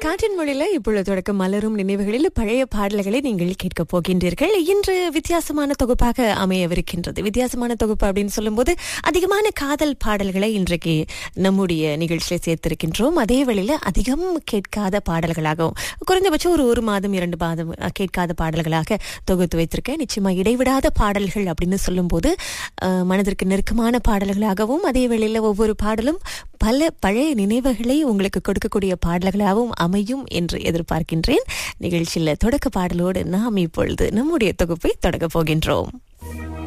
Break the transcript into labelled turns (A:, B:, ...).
A: காற்றின் மொழியில இப்பொழுது தொடக்க மலரும் நினைவுகளில் பழைய பாடல்களை நீங்கள் கேட்க போகின்றீர்கள். இன்று வித்தியாசமான தொகுப்பாக அமையவிருக்கின்றது. வித்தியாசமான தொகுப்பு அப்படின்னு சொல்லும்போது அதிகமான காதல் பாடல்களை இன்றைக்கு நம்முடைய நிகழ்ச்சியில சேர்த்திருக்கின்றோம். அதே வேளையில அதிகம் கேட்காத பாடல்களாகவும் குறைந்தபட்சம் ஒரு மாதம் 2 மாதம் கேட்காத பாடல்களாக தொகுத்து வைத்திருக்கேன். நிச்சயமா இடைவிடாத பாடல்கள் அப்படின்னு சொல்லும்போது மனதிற்கு நெருக்கமான பாடல்களாகவும் அதே வேளையில ஒவ்வொரு பாடலும் பல பழைய நினைவுகளை உங்களுக்கு கொடுக்கக்கூடிய பாடல்களாகவும் அமையும் என்று எதிர்பார்க்கின்றேன். நிகழ்ச்சியில் தொடக்க பாடலோடு நாம் இப்பொழுது நம்முடைய தொகுப்பை தொடங்க போகின்றோம்.